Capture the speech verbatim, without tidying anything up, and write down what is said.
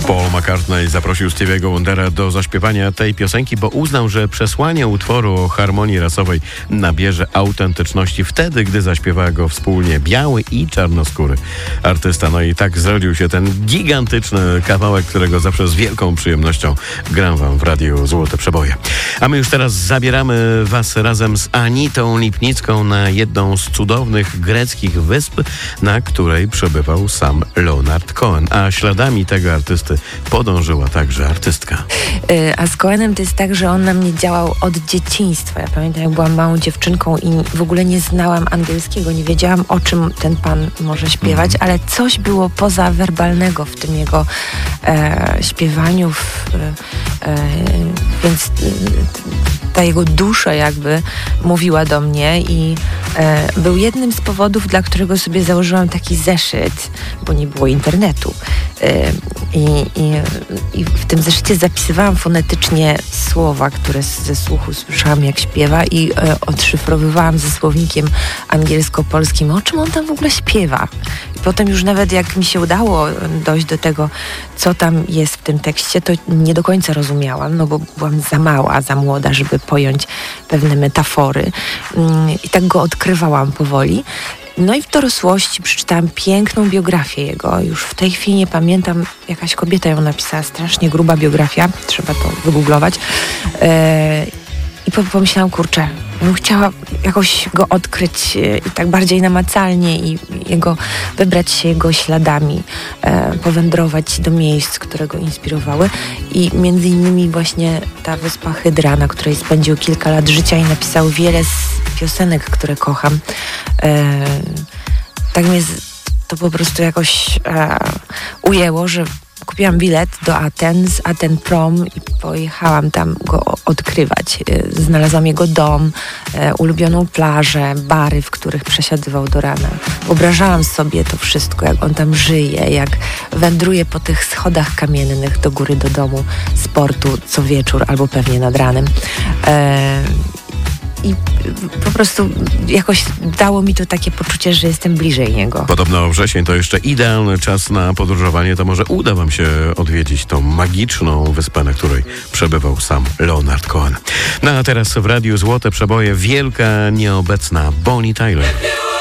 Paul McCartney zaprosił Stevie'ego Wondera do zaśpiewania tej piosenki, bo uznał, że przesłanie utworu o harmonii rasowej nabierze autentyczności wtedy, gdy zaśpiewa go wspólnie biały i czarnoskóry artysta. No i tak zrodził się ten gigantyczny kawałek, którego zawsze z wielką przyjemnością gram wam w Radiu Złote Przeboje. A my już teraz zabieramy was razem z Anitą Lipnicką na jedną z cudownych greckich wysp, na której przebywał sam Leonard Cohen. A śladami tego artysty podążyła także artystka. A z Cohenem to jest tak, że on na mnie działał od dzieciństwa. Ja pamiętam, jak byłam małą dziewczynką i w ogóle nie znałam angielskiego, nie wiedziałam, o czym ten pan może śpiewać, mm. ale coś było pozawerbalnego w tym jego e, śpiewaniu, w, e, e, więc ta jego dusza jakby mówiła do mnie i e, był jednym z powodów, dla którego sobie założyłam taki zeszyt, bo nie było internetu. E, i, i, I w tym zeszycie zapisywałam fonetycznie słowa, które ze słuchu słyszałam, jak śpiewa, i e, odszyfrowywałam ze słownikiem angielsko-polskim, o czym on tam w ogóle śpiewa. I potem już nawet jak mi się udało dojść do tego, co tam jest w tym tekście, to nie do końca rozumiałam, no bo byłam za mała, za młoda, żeby pojąć pewne metafory. I tak go odkrywałam powoli. No i w dorosłości przeczytałam piękną biografię jego. Już w tej chwili nie pamiętam, jakaś kobieta ją napisała, strasznie gruba biografia, trzeba to wygooglować. Yy, I pomyślałam, kurczę, ja bym chciała jakoś go odkryć i tak bardziej namacalnie i jego, wybrać się jego śladami, e, powędrować do miejsc, które go inspirowały. I między innymi właśnie ta wyspa Hydra, na której spędził kilka lat życia i napisał wiele z piosenek, które kocham. E, tak mnie to po prostu jakoś e, ujęło, że kupiłam bilet do Aten, z Aten Prom i pojechałam tam go odkrywać. Znalazłam jego dom, e, ulubioną plażę, bary, w których przesiadywał do rana. Wyobrażałam sobie to wszystko, jak on tam żyje, jak wędruje po tych schodach kamiennych do góry, do domu, z portu co wieczór albo pewnie nad ranem. E, I po prostu jakoś dało mi to takie poczucie, że jestem bliżej niego. Podobno wrzesień to jeszcze idealny czas na podróżowanie. To może uda wam się odwiedzić tą magiczną wyspę, na której przebywał sam Leonard Cohen. No a teraz w Radiu Złote Przeboje wielka nieobecna Bonnie Tyler.